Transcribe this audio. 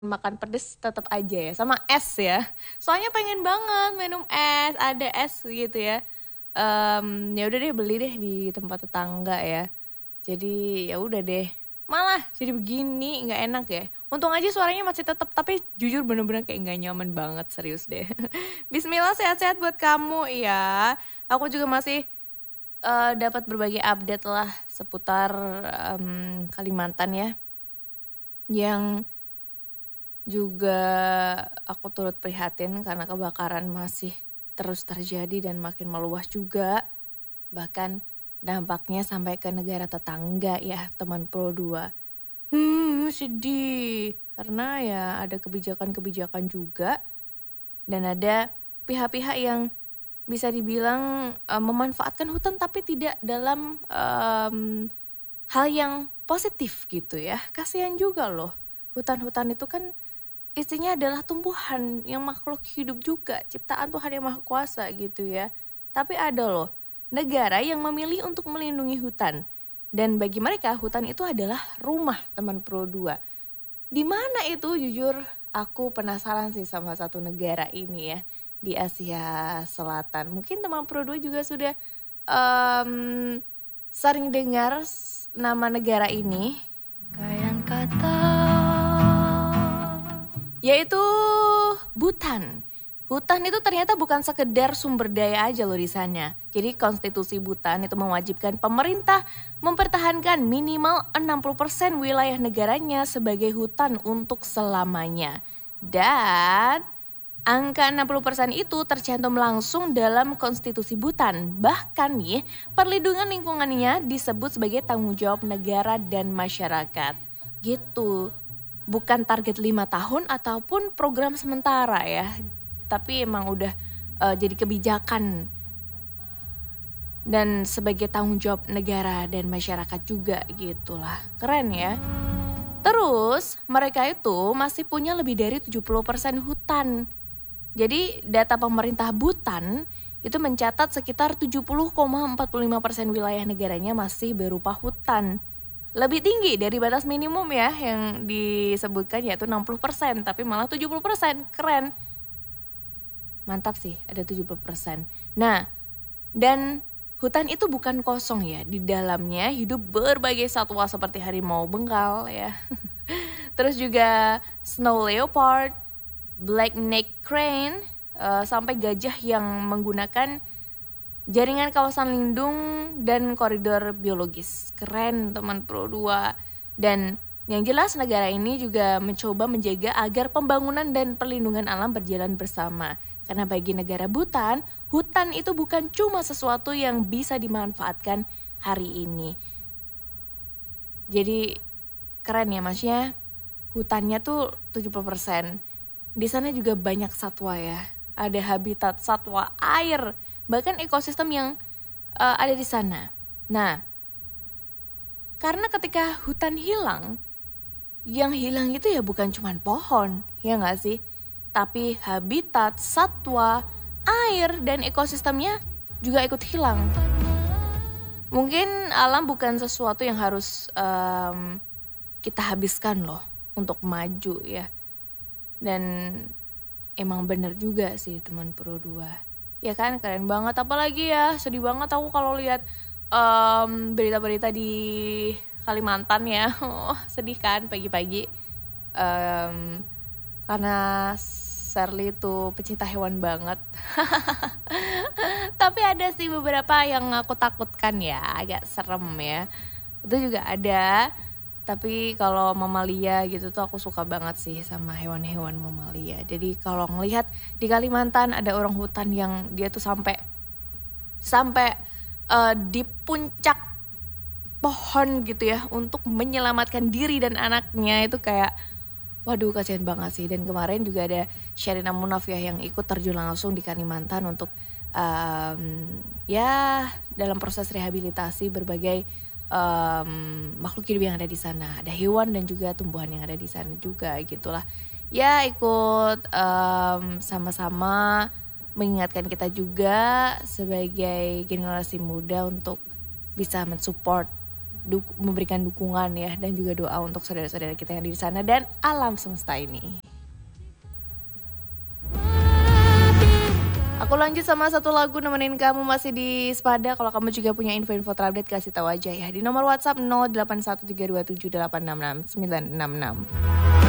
makan pedes tetap aja ya, sama es ya. Soalnya pengen banget minum es, ada es gitu ya. Ya udah deh beli deh di tempat tetangga ya. Jadi ya udah deh. Malah jadi begini nggak enak ya. Untung aja suaranya masih tetap, tapi jujur bener-bener kayak nggak nyaman banget, serius deh. Bismillah, sehat-sehat buat kamu ya. Aku juga masih dapat berbagai update lah seputar Kalimantan ya. Yang juga aku turut prihatin karena kebakaran masih terus terjadi dan makin meluas juga. Bahkan dampaknya sampai ke negara tetangga ya, teman Pro 2. Sedih. Karena ya ada kebijakan-kebijakan juga. Dan ada pihak-pihak yang bisa dibilang memanfaatkan hutan tapi tidak dalam hal yang positif gitu ya. Kasihan juga loh. Hutan-hutan itu kan isinya adalah tumbuhan yang makhluk hidup juga, ciptaan Tuhan yang Maha Kuasa gitu ya. Tapi ada loh negara yang memilih untuk melindungi hutan. Dan bagi mereka hutan itu adalah rumah, teman Pro 2. Di mana itu? Jujur aku penasaran sih sama satu negara ini ya, di Asia Selatan. Mungkin teman Pro 2 juga sudah sering dengar nama negara ini. Kayan kata Yaitu Bhutan. Hutan itu ternyata bukan sekedar sumber daya aja loh di sana. Jadi konstitusi Bhutan itu mewajibkan pemerintah mempertahankan minimal 60% wilayah negaranya sebagai hutan untuk selamanya. Dan angka 60% itu tercantum langsung dalam konstitusi Bhutan. Bahkan nih, perlindungan lingkungannya disebut sebagai tanggung jawab negara dan masyarakat. Gitu. Bukan target 5 tahun ataupun program sementara ya. Tapi emang udah jadi kebijakan. Dan sebagai tanggung jawab negara dan masyarakat juga gitulah. Keren ya. Terus mereka itu masih punya lebih dari 70% hutan. Jadi data pemerintah Bhutan itu mencatat sekitar 70,45% wilayah negaranya masih berupa hutan. Lebih tinggi dari batas minimum ya yang disebutkan yaitu 60%, tapi malah 70%. Keren. Mantap sih ada 70%. Nah, dan hutan itu bukan kosong ya. Di dalamnya hidup berbagai satwa seperti harimau bengal ya. Terus juga snow leopard, black neck crane, sampai gajah yang menggunakan jaringan kawasan lindung dan koridor biologis. Keren teman Pro 2. Dan yang jelas negara ini juga mencoba menjaga agar pembangunan dan perlindungan alam berjalan bersama. Karena bagi negara Bhutan, hutan itu bukan cuma sesuatu yang bisa dimanfaatkan hari ini. Jadi keren ya maksudnya, hutannya tuh 70%. Di sana juga banyak satwa ya. Ada habitat satwa air, bahkan ekosistem yang ada di sana. Nah, karena ketika hutan hilang, yang hilang itu ya bukan cuma pohon, ya nggak sih? Tapi habitat satwa, air, dan ekosistemnya juga ikut hilang. Mungkin alam bukan sesuatu yang harus kita habiskan loh untuk maju ya. Dan emang bener juga sih teman Pro 2. Ya kan keren banget, apalagi ya sedih banget aku kalau lihat berita-berita di Kalimantan ya. Sedih kan pagi-pagi. Karena Shirley itu pecinta hewan banget. Tapi ada sih beberapa yang aku takutkan ya, agak serem ya. Itu juga ada. Tapi kalau mamalia gitu tuh aku suka banget sih sama hewan-hewan mamalia. Jadi kalau ngelihat di Kalimantan ada orang hutan yang dia tuh sampai di puncak pohon gitu ya untuk menyelamatkan diri dan anaknya, itu kayak waduh kasihan banget sih. Dan kemarin juga ada Sherina Munaf ya yang ikut terjun langsung di Kalimantan untuk ya dalam proses rehabilitasi berbagai makhluk hidup yang ada di sana. Ada hewan dan juga tumbuhan yang ada di sana juga gitulah. Ya ikut sama-sama mengingatkan kita juga sebagai generasi muda untuk bisa mensupport memberikan dukungan ya dan juga doa untuk saudara-saudara kita yang ada di sana dan alam semesta ini. Aku lanjut sama satu lagu nemenin kamu masih di Sepada. Kalau kamu juga punya info-info terupdate kasih tahu aja ya di nomor WhatsApp 081327866966.